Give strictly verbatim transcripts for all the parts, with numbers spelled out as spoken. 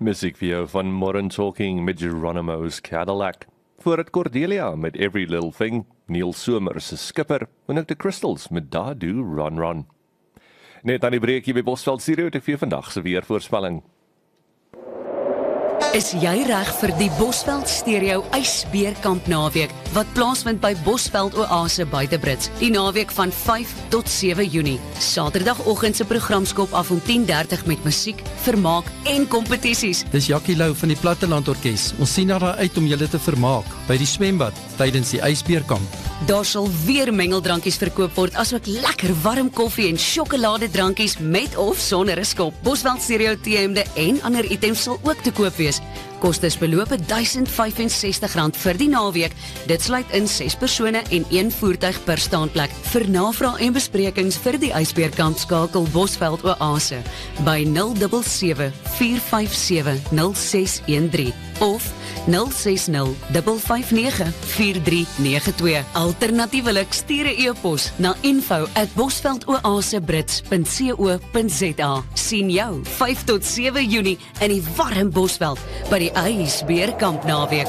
Muziek vir jou van Modern Talking met Geronimo's Cadillac. Voor het Cordelia met Every Little Thing, Neil Somers se Skipper en ook de Crystals met Da Do Ron Ron. Net aan die breekie by Bosveld Studio het ek vir vandag se weervoorspelling. Is jy reg vir die Bosveld Stereo ysbeerkamp naweek wat plaasvind by Bosveld Oase Buitebrits die naweek van vyf tot sewe Junie. Saterdagoggend se program skop af om tien dertig met musiek, vermaak en kompetisies. Dis Jackie Lou van die Platteland Orkees. Ons sien daar uit om julle te vermaak by die swembad tydens die ysbeerkamp. Daar sal weer mengeldrankies verkoop word, asook lekker warm koffie en sjokoladedrankies met of sonder 'n skop. Bosveld Stereo T-hemde en ander items sal ook te koop wees. Kostes beloop duisend vyf en sestig rand vir die naweek. Dit sluit in ses persone en een voertuig per staanplek. Vir navraag en besprekings vir die ysbeerkamp skakel Bosveld Oase by nul sewe sewe, vier vyf sewe, nul ses een drie of nul ses nul, vyf vyf nege, vier drie nege twee. Alternatiewelik stuur 'n e-pos na info at bosveldoasebrits punt co punt za. Sien jou vyf tot sewe Junie in die warm Bosveld by die ysbeerkamp naweek.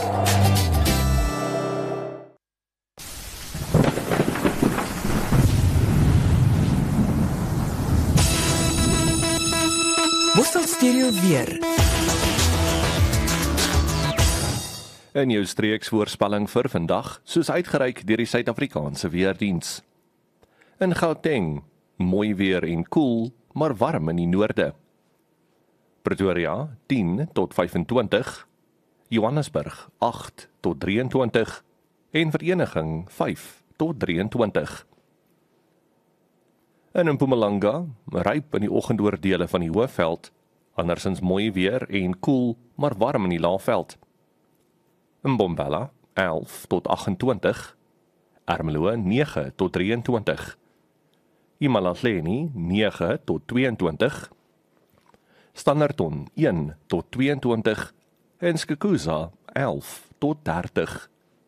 Bosveld Stereo weer. In jou streeksvoorspelling vir vandag, soos uitgereik deur die Suid-Afrikaanse Weerdiens. In Gauteng, mooi weer en koel, maar warm in die noorde. Pretoria, tien tot vyfentwintig, Johannesburg, agt tot drieëntwintig, en Vereniging, vyf tot drieëntwintig. In Mpumalanga, ryp in die oggendoordele van die Hoëveld, andersins mooi weer en koel, maar warm in die Laagveld. In Mbombela, elf tot agentwintig, Ermelo, nege tot drieëntwintig, Imalahleni, nege tot tweeëntwintig, Standerton, een tot tweeëntwintig, en Skukuza, elf tot dertig.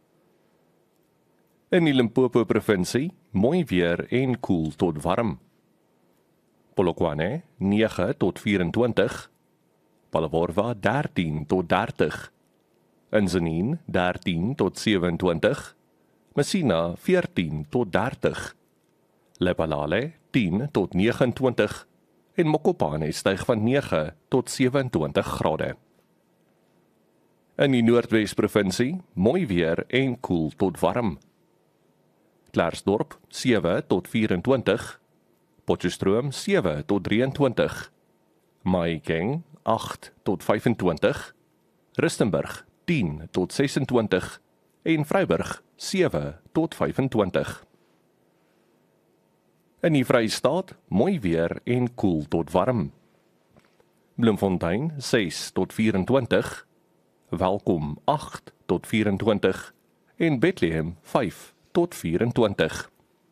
In die Limpopo provinsie, mooi weer en koel tot warm. Polokwane, nege tot vyfentwintig, Pallevorwa, dertien tot dertig, Inzaneen, dertien tot sewentwintig, Messina, veertien tot dertig, Lephalale, tien tot negenentwintig, en Mokopane styg van nege tot sewentwintig grade. In die Noordwes-provinsie, mooi weer en koel tot warm. Klarsdorp, sewe tot vyfentwintig, Potchefstroom, sewe tot drieëntwintig, Mahikeng, agt tot vyfentwintig, Rustenburg, tien tot sesentwintig, en Vryburg, sewe tot vyfentwintig. In die Vrystaat, mooi weer en koel tot warm. Bloemfontein, ses tot vyfentwintig, Welkom, agt tot vyfentwintig, en Bethlehem, vyf tot vyfentwintig.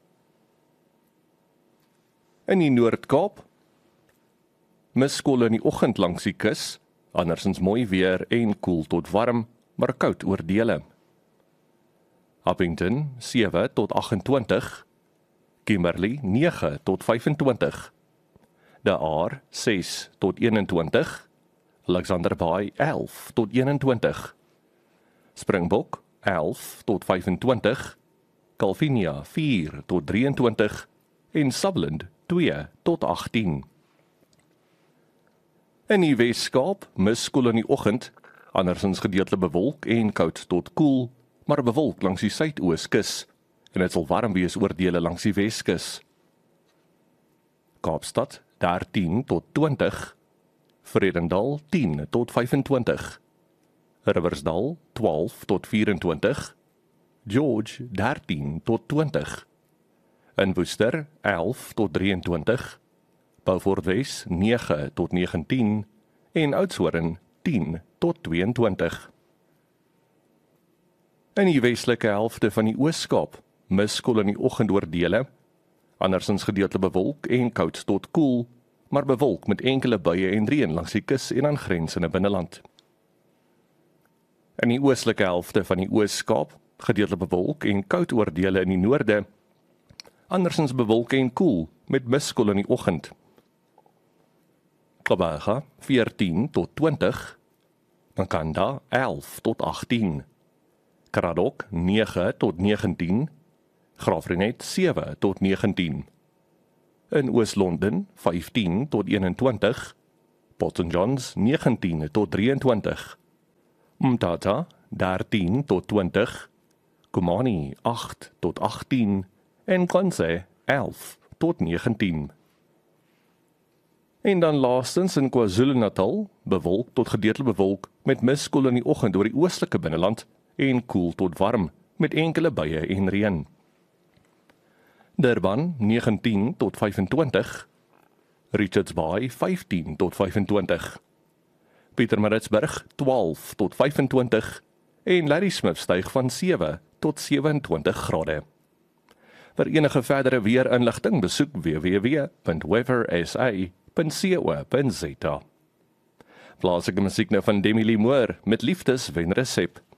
In die Noord-Kaap, miskol in die oggend langs die kus, andersins mooi weer en koel tot warm, maar koud oor dele. Appington, sewe tot agentwintig, Kimberley, nege tot vyfentwintig, De Aar, ses tot eenentwintig, Alexander Bay, elf tot eenentwintig, Springbok, elf tot vyfentwintig, Calvinia, vier tot drieëntwintig, en Sutherland, twee tot agttien. In die Wes-Kaap, miskol in die oggend, andersins gedeeltelik bewolk en koud tot koel, maar bewolk langs die suidooskus, en dit sal warm wees oor dele langs die Weskus. Kaapstad, dertien tot twintig, Vredendal, tien tot vyfentwintig, Riversdal, twaalf tot vyfentwintig, George, dertien tot twintig, in Woester, elf tot drieëntwintig, Beaufort Wes, nege tot negentien, en Oudtshoorn, tien tot tweeëntwintig. In die westelike helfte van die Oos-Kaap, miskol in die oggendoordele, andersins gedeeltelik bewolk en koud tot koel, maar bewolk met enkele buie en reën langs die kus en aangrensende binneland. In die oostelike helfte van die Oos-Kaap, gedeeltelik bewolk en koud oor dele in die noorde, andersins bewolk en koel met miskol in die oggend. Kaapstad, veertien tot twintig, Nkanda elf tot agttien, Karadok nege tot negentien, Graafrenet sewe tot negentien. In Oos-London vyftien tot eenentwintig, Port St Johns negentien tot drieëntwintig, Mthatha dertien tot twintig, Kumani agt tot agttien en Kwanse elf tot negentien. En dan laastens in KwaZulu-Natal, bewolk tot gedeeltelik bewolk met miskoel in die oggend oor die oostelike binneland en koel tot warm met enkele buie en reën. Durban negentien tot vyfentwintig, Richards Bay vyftien tot vyfentwintig, Pietermaritzburg twaalf tot vyfentwintig en Ladysmith styg van sewe tot sewentwintig grade. Vir enige verdere weerinligting besoek w w w punt weather s a punt co punt za. Plaaslike musiek nou van Demi Lee Moore met Liefdes Wenresep.